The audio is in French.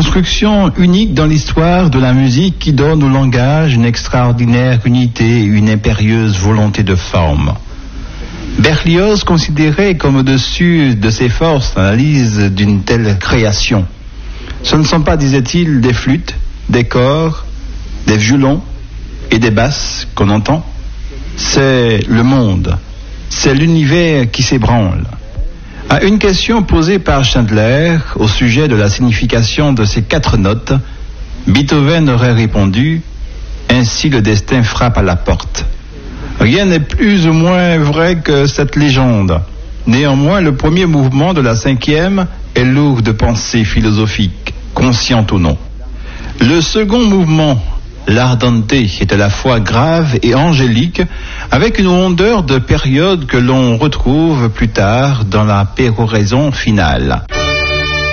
Construction unique dans l'histoire de la musique qui donne au langage une extraordinaire unité et une impérieuse volonté de forme. Berlioz considérait comme au-dessus de ses forces l'analyse d'une telle création. Ce ne sont pas, disait-il, des flûtes, des cors, des violons et des basses qu'on entend. C'est le monde, c'est l'univers qui s'ébranle. À une question posée par Schindler au sujet de la signification de ces 4 notes, Beethoven aurait répondu « Ainsi le destin frappe à la porte ». Rien n'est plus ou moins vrai que cette légende. Néanmoins, le premier mouvement de la 5e est lourd de pensées philosophiques, conscientes ou non. Le second mouvement, l'Ardente, est à la fois grave et angélique, avec une rondeur de période que l'on retrouve plus tard dans la péroraison finale.